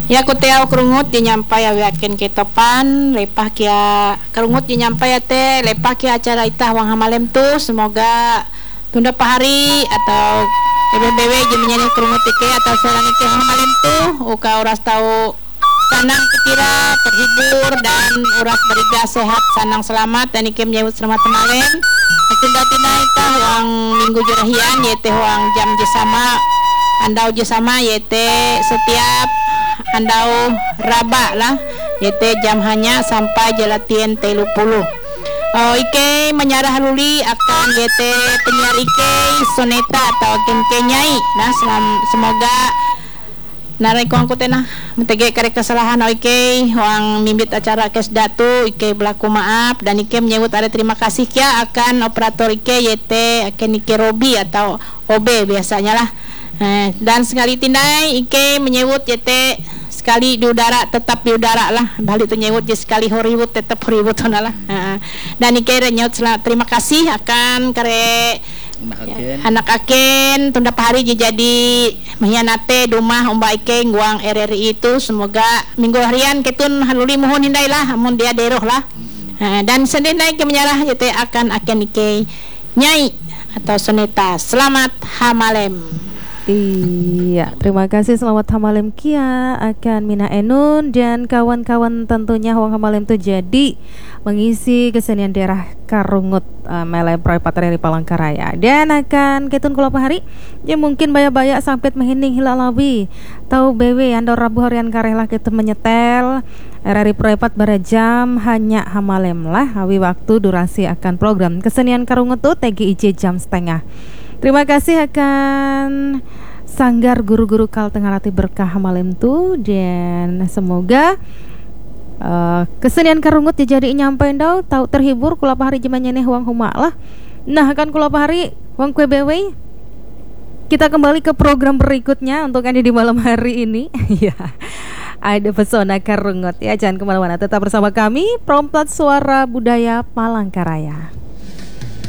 Ya kuteau kerungut nyampai yakin ketopan lepah kia kerungut nyampai teh lepah kia acara itah wang hamalem tu semoga tunda pahari atau BBW jemenyanyi kerungut ike atau seorang ike hamalem tu uka uras tahu sanang kira terhibur dan uras beriga sehat sanang selamat dan ike menyebut selamat hamalem tunda tina itah wang minggu jurahian yete wang jam jesama andau jesama yete setiap andau raba lah yaitu jam hanya sampai jelatien 30. Ike menyarah luli akan yaitu penyiar Ike soneta atau kenyai nah semoga narai kuang kutena mentege karek kesalahan Ike wang mimbit acara kes datu Ike berlaku maaf dan Ike menyebut ada terima kasih ya akan operator Ike yaitu akan Ike Robi atau OB biasanya lah. Dan sekali tindai Ike menyebut yete sekali di udara tetap di udara lah balik tu nyebut je sekali horibut tetap horibut lah. Dan Ike nyebut terima kasih akan kare anak aken tunda pahari jadi mengkhianate rumah umba Ike nguang RRI itu semoga minggu harian ketun haluli mohon hindai lah amun dia deroh lah. Dan sendiri Ike menyarah yete akan Ike nyai atau soneta selamat hamalem. Iya, terima kasih selamat hamalem kia akan Mina Enun dan kawan-kawan tentunya Wang Hamalem itu jadi mengisi kesenian daerah Karungut Melem Proyek Patreri Palangkaraya dan akan ketun kulapa hari ya mungkin baya-baya sampai menghining hilalawi tahu BW andor Rabu harian karehlah kita menyetel RRI Proyek berjam hanya hamalem lah hawi waktu durasi akan program kesenian Karungut tuh TGIJ jam setengah. Terima kasih akan Sanggar Guru-Guru Kal Tengah Latih Berkah Hamalem tu dan semoga kesenian Karungut jadi nyampe ndau tahu terhibur kulapa hari jemannya nih wang huma lah. Nah akan kulapa hari wang kue bewe kita kembali ke program berikutnya untuk Anda di malam hari ini. Ya. Ada pesona Karungut ya, jangan kemana-mana, tetap bersama kami Perompat Suara Budaya Palangkaraya.